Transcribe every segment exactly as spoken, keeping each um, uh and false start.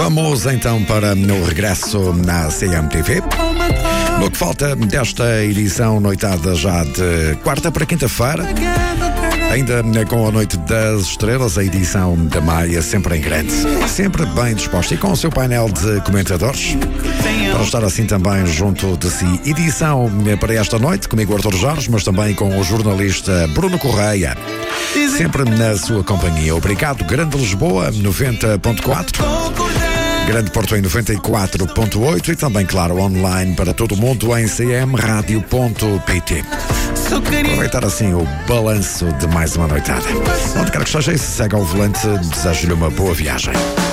Vamos então para o regresso na C M T V. No que falta desta edição noitada já de quarta para quinta-feira, ainda com a Noite das Estrelas, a edição da Maia sempre em grande, sempre bem disposta e com o seu painel de comentadores, para estar assim também junto de si. Edição para esta noite, comigo Arthur Jorge, mas também com o jornalista Bruno Correia, sempre na sua companhia. Obrigado, Grande Lisboa, noventa ponto quatro. Grande Porto em noventa e quatro ponto oito e também, claro, online para todo o mundo em c m radio ponto p t. Aproveitar assim o balanço de mais uma noitada. Onde quer que esteja e se segue ao volante, desejo-lhe uma boa viagem.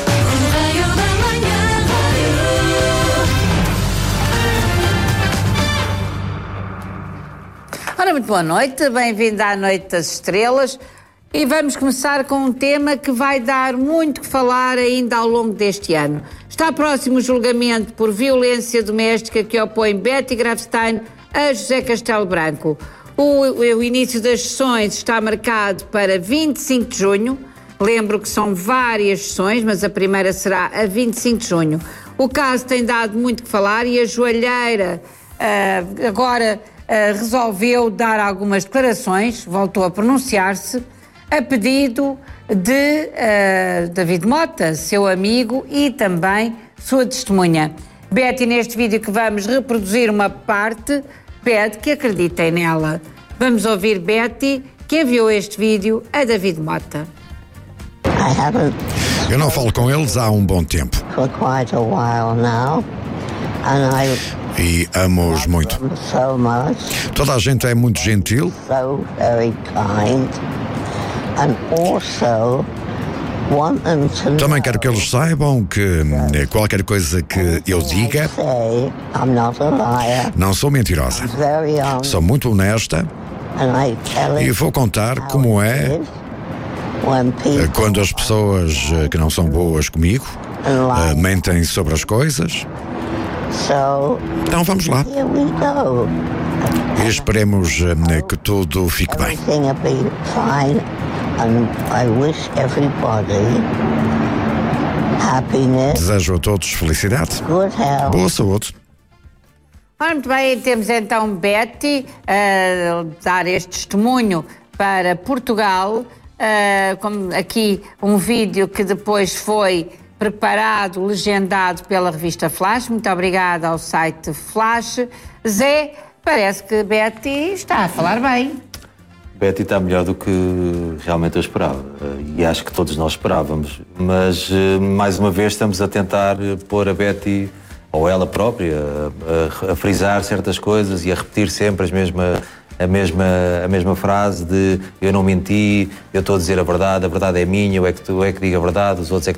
Ora, muito boa noite, bem-vindo à Noite das Estrelas. E vamos começar com um tema que vai dar muito que falar ainda ao longo deste ano. Está próximo o julgamento por violência doméstica que opõe Betty Grafstein a José Castelo Branco. O, o início das sessões está marcado para vinte e cinco de junho. Lembro que são várias sessões, mas a primeira será a vinte e cinco de junho. O caso tem dado muito que falar e a joalheira uh, agora uh, resolveu dar algumas declarações, voltou a pronunciar-se, a pedido de uh, David Mota, seu amigo e também sua testemunha. Betty, neste vídeo que vamos reproduzir uma parte, pede que acreditem nela. Vamos ouvir Betty, que enviou este vídeo a David Mota. Eu não falo com eles há um bom tempo. E amo-os muito. Toda a gente é muito gentil. Também quero que eles saibam que qualquer coisa que eu diga, não sou mentirosa. Sou muito honesta e vou contar como é quando as pessoas que não são boas comigo mentem sobre as coisas. Então vamos lá. E esperemos que tudo fique bem. And I wish everybody happiness. Desejo a todos felicidade, good health. Boa saúde. Ora, muito bem, temos então Betty a uh, dar este testemunho para Portugal, uh, como aqui um vídeo que depois foi preparado, legendado pela revista Flash. Muito obrigada ao site Flash. Zé, parece que Betty está a falar bem. Betty está melhor do que realmente eu esperava e acho que todos nós esperávamos, mas mais uma vez estamos a tentar pôr a Betty, ou ela própria, a, a frisar certas coisas e a repetir sempre as mesma, a, mesma, a mesma frase de eu não menti, eu estou a dizer a verdade, a verdade é minha, eu é que, eu é que digo a verdade, os outros é que